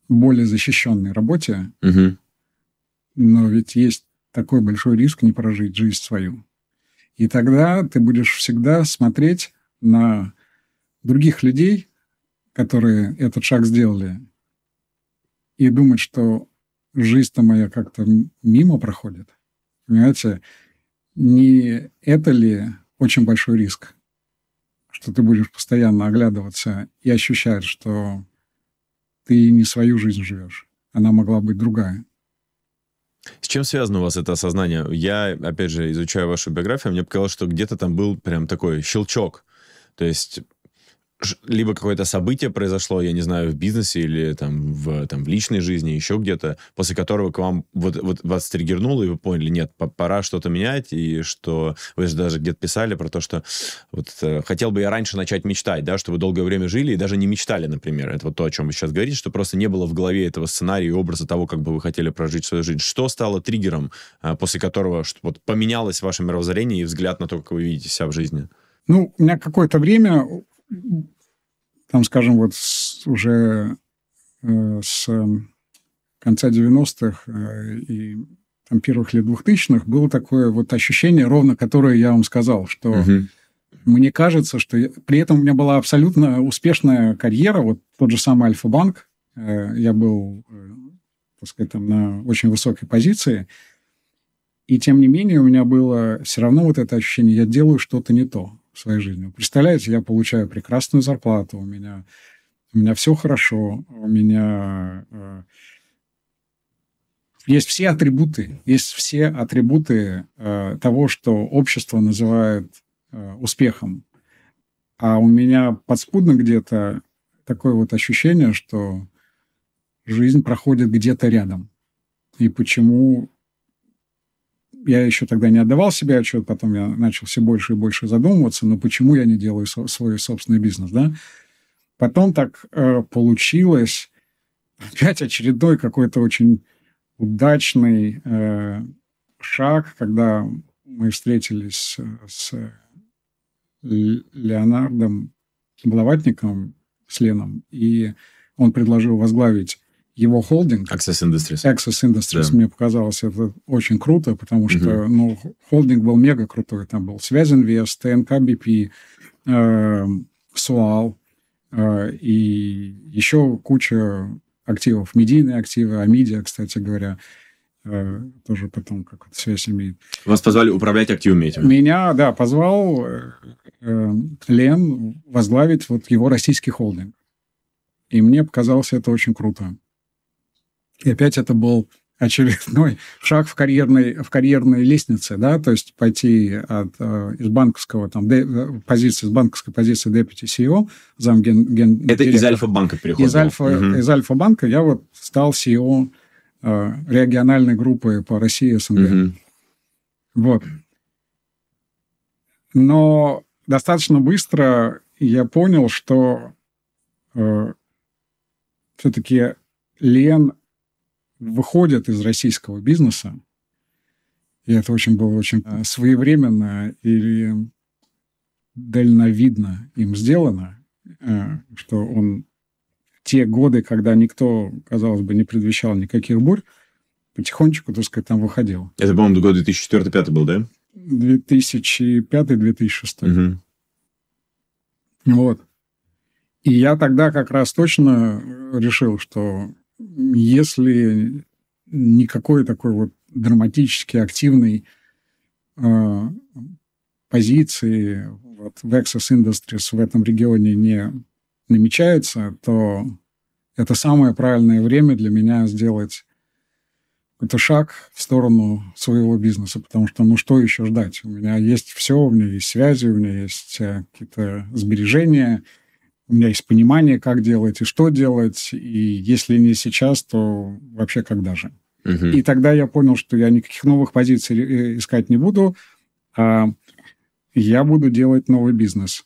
более защищенной работе, Угу. но ведь есть такой большой риск не прожить жизнь свою. И тогда ты будешь всегда смотреть на других людей, которые этот шаг сделали, и думать, что жизнь-то моя как-то мимо проходит. Понимаете, не это ли очень большой риск, что ты будешь постоянно оглядываться и ощущать, что ты не свою жизнь живешь, она могла быть другая. С чем связано у вас это осознание? Я, опять же, изучаю вашу биографию, мне показалось, что где-то там был прям такой щелчок. То есть либо какое-то событие произошло, я не знаю, в бизнесе или там в личной жизни, еще где-то, после которого к вам вот вас триггернуло, и вы поняли, нет, пора что-то менять, и что вы же даже где-то писали про то, что вот хотел бы я раньше начать мечтать, да, что вы долгое время жили и даже не мечтали, например. Это вот то, о чем вы сейчас говорите, что просто не было в голове этого сценария и образа того, как бы вы хотели прожить свою жизнь. Что стало триггером, после которого вот поменялось ваше мировоззрение и взгляд на то, как вы видите себя в жизни? Ну, у меня какое-то время, там, скажем, вот уже с конца 90-х и там, первых лет 2000-х было такое вот ощущение, ровно которое я вам сказал, что мне кажется, что при этом у меня была абсолютно успешная карьера, вот тот же самый Альфа-банк, я был, так сказать, там, на очень высокой позиции, и тем не менее у меня было все равно вот это ощущение, я делаю что-то не то в своей жизни. Представляете, я получаю прекрасную зарплату, у меня все хорошо, у меня есть все атрибуты того, что общество называет успехом. А у меня подспудно где-то такое вот ощущение, что жизнь проходит где-то рядом. И почему... Я еще тогда не отдавал себе отчет, потом я начал все больше и больше задумываться, но почему я не делаю свой собственный бизнес, да? Потом так получилось, опять очередной какой-то очень удачный шаг, когда мы встретились с Леонардом Блаватником, с Леном, и он предложил возглавить его холдинг. Access Industries. Access Industries. Да. Мне показалось это очень круто, потому что холдинг был мега крутой. Там был Связинвест, ТНК БП, СУАЛ и еще куча активов. Медийные активы, Амидиа, кстати говоря, тоже потом какую-то связь имеет. Вас позвали управлять активами этими? Меня, да, позвал Лен возглавить вот его российский холдинг. И мне показалось это очень круто. И опять это был очередной шаг в карьерной лестнице, да, то есть пойти из банковского, там, с банковской позиции Deputy CEO, Это из Альфа-банка переход? Из Альфа-банка я вот стал CEO региональной группы по России СНГ. Вот. Но достаточно быстро я понял, что все-таки Лен выходит из российского бизнеса, и это было очень своевременно и дальновидно им сделано, что он в те годы, когда никто, казалось бы, не предвещал никаких бурь, потихонечку, так сказать, там выходил. Это, по-моему, год 2004-2005 был, да? 2005-2006. Вот. И я тогда как раз точно решил, что если никакой такой вот драматически активной позиции вот в Access Industries в этом регионе не намечается, то это самое правильное время для меня сделать какой-то шаг в сторону своего бизнеса, потому что, что еще ждать? У меня есть все, у меня есть связи, у меня есть какие-то сбережения, у меня есть понимание, как делать и что делать, и если не сейчас, то вообще когда же. И тогда я понял, что я никаких новых позиций искать не буду, а я буду делать новый бизнес.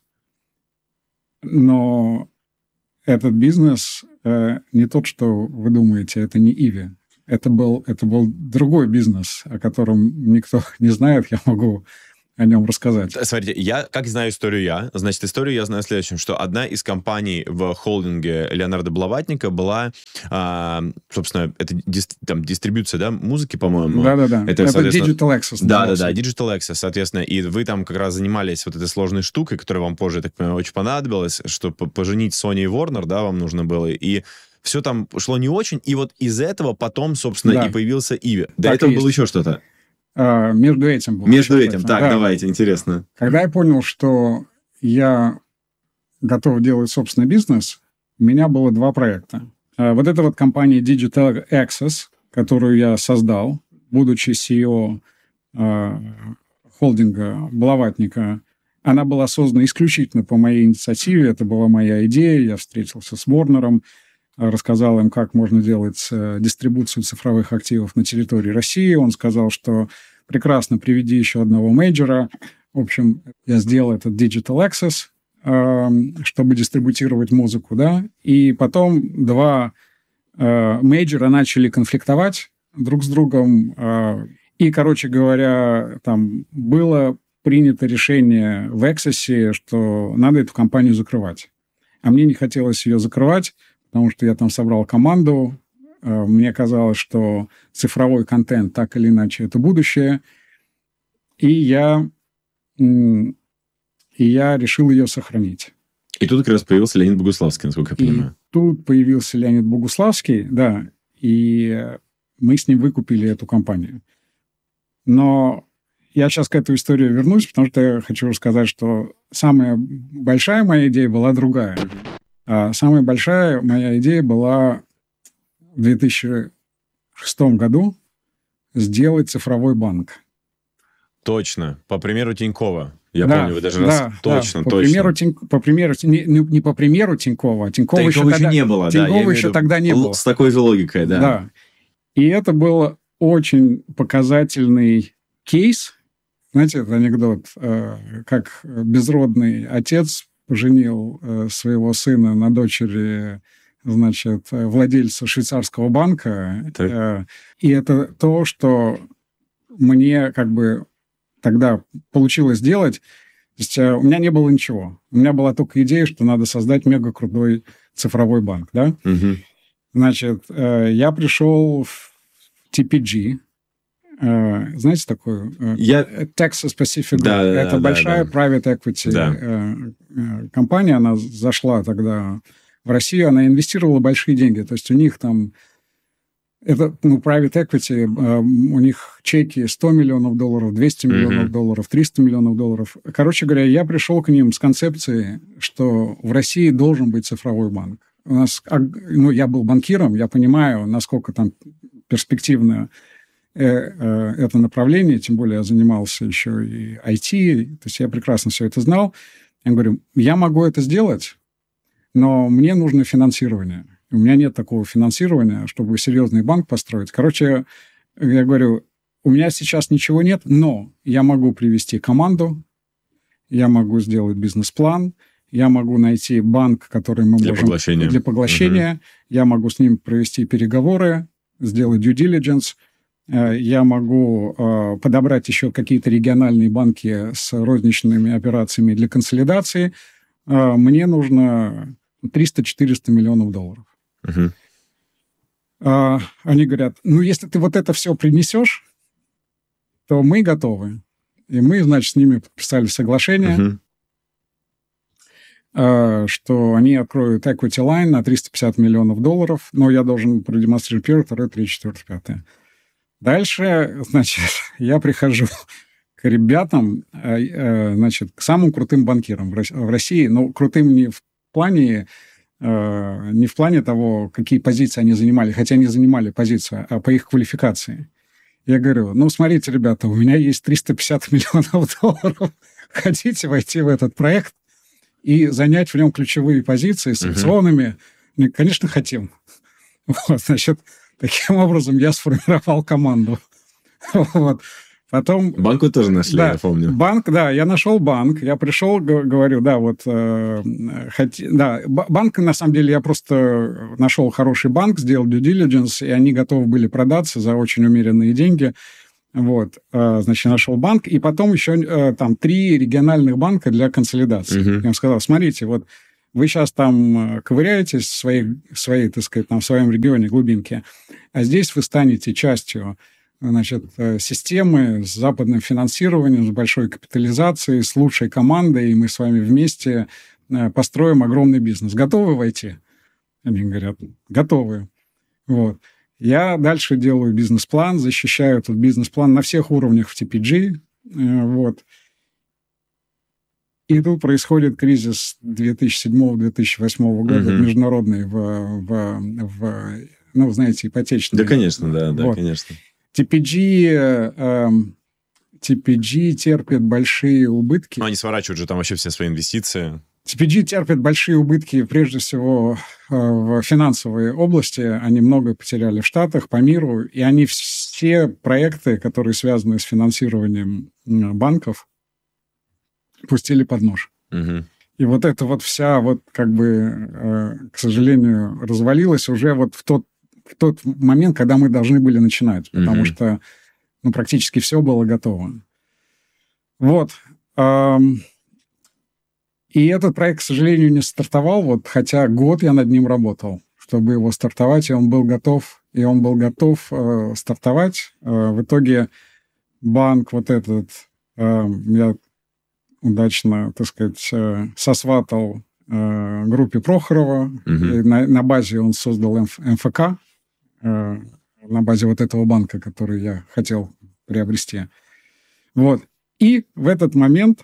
Но этот бизнес не тот, что вы думаете, это не Иви. Это был другой бизнес, о котором никто не знает. Я могу о нем рассказать. Смотрите, как знаю историю значит, историю я знаю следующим, что одна из компаний в холдинге Леонардо Блаватника была, собственно, это там дистрибьюция, да, музыки, по-моему. Да-да-да, это Digital Access. Да, Digital Access, соответственно, и вы там как раз занимались вот этой сложной штукой, которая вам позже, я так понимаю, очень понадобилась, чтобы поженить Sony и Warner, да, вам нужно было, и все там шло не очень, и вот из этого потом, собственно, и появился Иви. До этого было еще что-то. Между этим было. Между этим, так, да. Давайте, интересно. Когда я понял, что я готов делать собственный бизнес, у меня было 2 проекта. Вот эта вот компания Digital Access, которую я создал, будучи CEO холдинга Блаватника, она была создана исключительно по моей инициативе, это была моя идея, я встретился с Warner'ом, рассказал им, как можно делать дистрибуцию цифровых активов на территории России. Он сказал, что прекрасно, приведи еще одного мейджора. В общем, я сделал этот Digital Access, чтобы дистрибутировать музыку, да. И потом 2 мейджора начали конфликтовать друг с другом. И, короче говоря, там было принято решение в Access, что надо эту компанию закрывать. А мне не хотелось ее закрывать, потому что я там собрал команду, мне казалось, что цифровой контент так или иначе это будущее, и я решил ее сохранить. И тут как раз появился Леонид Богуславский, насколько я понимаю. Тут появился Леонид Богуславский, да, и мы с ним выкупили эту компанию. Но я сейчас к этой истории вернусь, потому что я хочу рассказать, что самая большая моя идея была другая. А самая большая моя идея была в 2006 году сделать цифровой банк. Точно. По примеру Тинькова. Я помню, вы даже раз... Точно, по точно. Примеру, не по примеру Тинькова. Тинькова еще не было, Тинькова еще тогда не было. С такой же логикой, да. Да. И это был очень показательный кейс. Знаете, это анекдот, как безродный отец поженил своего сына на дочери, значит, владельца швейцарского банка. И это то, что мне как бы тогда получилось сделать. То есть у меня не было ничего. У меня была только идея, что надо создать мега крутой цифровой банк, да? Угу. Значит, я пришел в TPG. Знаете такую? Texas Pacific Group. Это большая private equity компания. Она зашла тогда в Россию. Она инвестировала большие деньги. То есть у них там... Это, private equity, у них чеки $100 миллионов, 200 миллионов долларов, 300 миллионов долларов. Короче говоря, я пришел к ним с концепцией, что в России должен быть цифровой банк. У нас, я был банкиром, я понимаю, насколько там перспективно это направление, тем более я занимался еще и IT, то есть я прекрасно все это знал. Я говорю, я могу это сделать, но мне нужно финансирование. У меня нет такого финансирования, чтобы серьезный банк построить. Короче, я говорю, у меня сейчас ничего нет, но я могу привести команду, я могу сделать бизнес-план, я могу найти банк, который мы можем... Для поглощения. Я могу с ним провести переговоры, сделать due diligence. Я могу подобрать еще какие-то региональные банки с розничными операциями для консолидации. Мне нужно 300-400 миллионов долларов. Они говорят, если ты вот это все принесешь, то мы готовы. И мы, значит, с ними подписали соглашение, что они откроют equity line на 350 миллионов долларов, но я должен продемонстрировать первое, второе, третье, четвертое, пятое. Дальше, значит, я прихожу к ребятам, значит, к самым крутым банкирам в России, но крутым не в плане того, какие позиции они занимали, хотя они занимали позицию, а по их квалификации. Я говорю, смотрите, ребята, у меня есть 350 миллионов долларов, хотите войти в этот проект и занять в нем ключевые позиции с опционами? Конечно, хотим. Вот, значит, таким образом я сформировал команду. Вот. Потом... Банк вы тоже нашли, я помню. Банк, да, я нашел банк. Я пришел, говорю, банк, на самом деле, я просто нашел хороший банк, сделал due diligence, и они готовы были продаться за очень умеренные деньги. Вот, значит, нашел банк, и потом еще там 3 региональных банка для консолидации. Я им сказал, смотрите, вот вы сейчас там ковыряетесь в своей, так сказать, там, в своем регионе глубинке, а здесь вы станете частью, значит, системы с западным финансированием, с большой капитализацией, с лучшей командой, и мы с вами вместе построим огромный бизнес. Готовы войти? Они говорят, готовы. Вот. Я дальше делаю бизнес-план, защищаю этот бизнес-план на всех уровнях в TPG. Вот. И тут происходит кризис 2007-2008 года, международный, ну, знаете, ипотечный. Да, конечно, да, вот. конечно. TPG терпит большие убытки. Но они сворачивают же там вообще все свои инвестиции. TPG терпит большие убытки, прежде всего, в финансовой области. Они много потеряли в Штатах, по миру. И они все проекты, которые связаны с финансированием банков, пустили под нож. И вот эта вот вся, вот как бы, к сожалению, развалилась уже вот в тот момент, когда мы должны были начинать. Потому что ну, практически все было готово. Вот. И этот проект, к сожалению, не стартовал, вот, хотя год я над ним работал, чтобы его стартовать, и он был готов стартовать. В итоге банк вот этот я удачно, так сказать, сосватал группе Прохорова. На базе он создал МФК, на базе вот этого банка, который я хотел приобрести. Вот. И в этот момент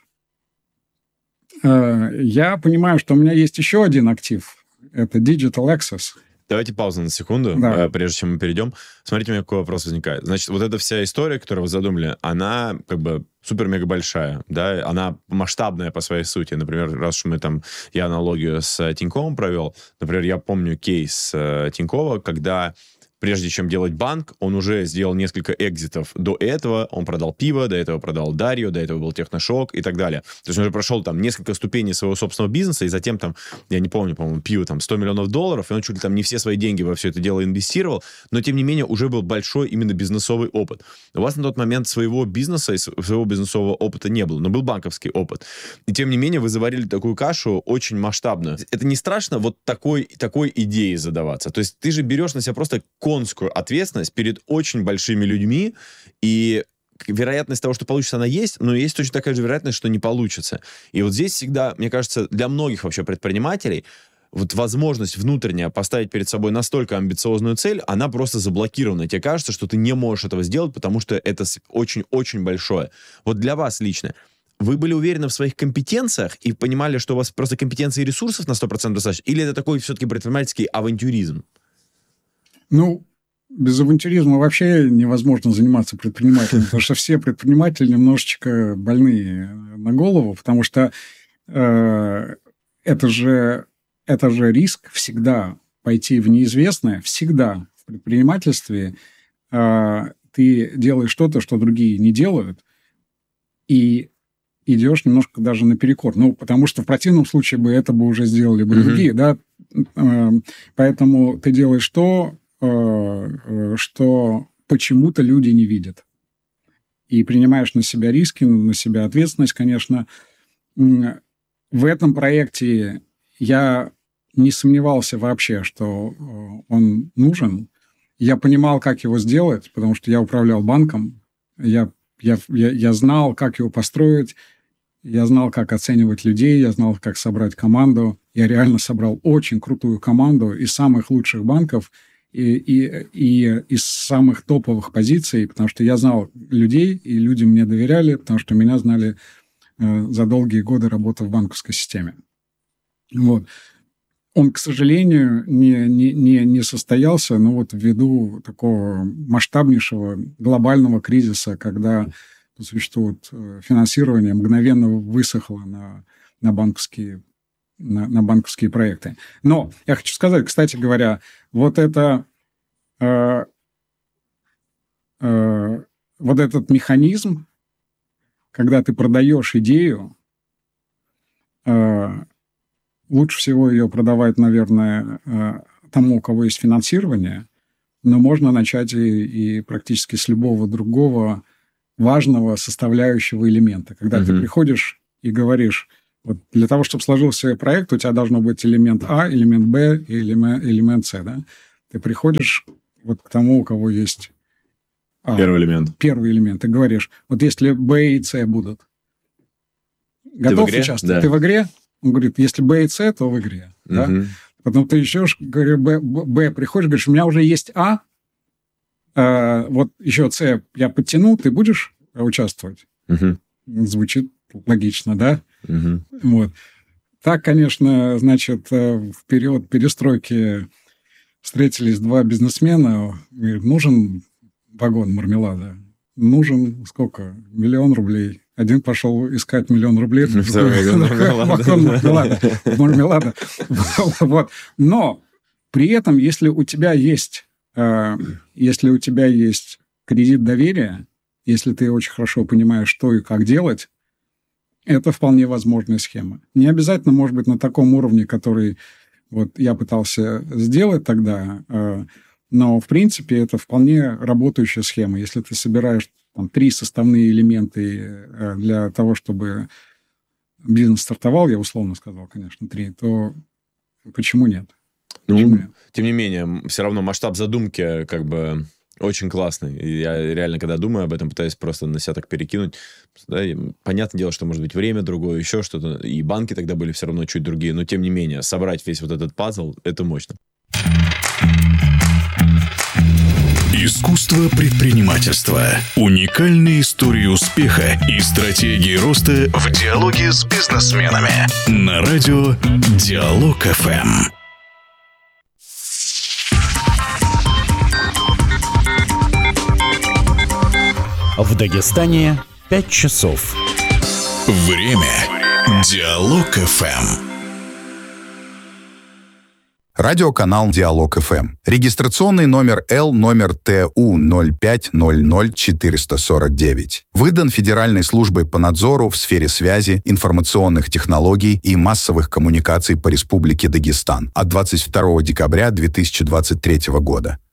я понимаю, что у меня есть еще один актив. Это Digital Access. Давайте паузу на секунду, прежде чем мы перейдем. Смотрите, у меня какой вопрос возникает. Значит, вот эта вся история, которую вы задумали, она как бы супер-мега большая, да, она масштабная по своей сути. Например, раз уж я аналогию с Тиньковым провел, например, я помню кейс Тинькова, когда прежде чем делать банк, он уже сделал несколько экзитов. До этого он продал пиво, до этого продал Дарью, до этого был Техношок и так далее. То есть он уже прошел там несколько ступеней своего собственного бизнеса, и затем там, я не помню, по-моему, пиво там $100 миллионов, и он чуть ли там не все свои деньги во все это дело инвестировал, но тем не менее уже был большой именно бизнесовый опыт. У вас на тот момент своего бизнеса и своего бизнесового опыта не было, но был банковский опыт. И тем не менее вы заварили такую кашу очень масштабную. Это не страшно вот такой идеей задаваться? То есть ты же берешь на себя просто конскую ответственность перед очень большими людьми, и вероятность того, что получится, она есть, но есть точно такая же вероятность, что не получится. И вот здесь всегда, мне кажется, для многих вообще предпринимателей вот возможность внутренняя поставить перед собой настолько амбициозную цель, она просто заблокирована. Тебе кажется, что ты не можешь этого сделать, потому что это очень-очень большое. Вот для вас лично, вы были уверены в своих компетенциях и понимали, что у вас просто компетенции и ресурсов на 100% достаточно? Или это такой все-таки предпринимательский авантюризм? Ну, без авантюризма вообще невозможно заниматься предпринимателем, потому что все предприниматели немножечко больные на голову, потому что это же риск всегда пойти в неизвестное, всегда в предпринимательстве ты делаешь что-то, что другие не делают, и идешь немножко даже наперекор. Ну, потому что в противном случае это бы уже сделали бы другие, да? Поэтому ты делаешь то, что почему-то люди не видят. И принимаешь на себя риски, на себя ответственность, конечно. В этом проекте я не сомневался вообще, что он нужен. Я понимал, как его сделать, потому что я управлял банком. Я знал, как его построить. Я знал, как оценивать людей. Я знал, как собрать команду. Я реально собрал очень крутую команду из самых лучших банков и из самых топовых позиций, потому что я знал людей, и люди мне доверяли, потому что меня знали за долгие годы работы в банковской системе. Вот. Он, к сожалению, не состоялся, но вот ввиду такого масштабнейшего глобального кризиса, когда по существу финансирование мгновенно высохло на банковские проекты. Но я хочу сказать, кстати говоря, вот этот механизм, когда ты продаешь идею, лучше всего ее продавать, наверное, тому, у кого есть финансирование, но можно начать и практически с любого другого важного составляющего элемента. Когда ты приходишь и говоришь, вот для того, чтобы сложился проект, у тебя должно быть элемент А, элемент Б и элемент С. Да? Ты приходишь вот к тому, у кого есть первый элемент. Ты говоришь, вот если Б и С будут, готов участвовать? Ты в игре? Он говорит, если Б и С, то в игре. Да? Потом ты еще говоришь, Б приходишь, говоришь, у меня уже есть А, вот еще С я подтяну, ты будешь участвовать? Звучит логично, да? Вот. Так, конечно, значит, в период перестройки встретились два бизнесмена, говорит, нужен вагон мармелада. Нужен сколько? 1 миллион рублей. Один пошел искать 1 миллион рублей. Вагон мармелада. Вот. Но при этом, если у тебя есть кредит доверия, если ты очень хорошо понимаешь, что и как делать, это вполне возможная схема. Не обязательно, может быть, на таком уровне, который вот я пытался сделать тогда, но, в принципе, это вполне работающая схема. Если ты собираешь там 3 составные элементы для того, чтобы бизнес стартовал, я условно сказал, конечно, 3, то почему нет? Тем не менее, все равно масштаб задумки как бы очень классный. И я реально, когда думаю об этом, пытаюсь просто на себя так перекинуть. Да, понятное дело, что может быть время другое, еще что-то. И банки тогда были все равно чуть другие. Но, тем не менее, собрать весь вот этот пазл, это мощно. Искусство предпринимательства. Уникальные истории успеха и стратегии роста в диалоге с бизнесменами. На радио Диалог ФМ. В Дагестане 5 часов. Время. Диалог ФМ. Радиоканал Диалог ФМ. Регистрационный номер Л, номер ТУ 0500449. Выдан Федеральной службой по надзору в сфере связи, информационных технологий и массовых коммуникаций по Республике Дагестан от 22 декабря 2023 года.